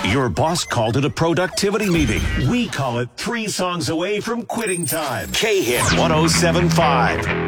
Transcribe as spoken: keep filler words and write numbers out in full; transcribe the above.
Your boss called it a productivity meeting. We call it three songs away from quitting time. K-Hit one oh seven point five.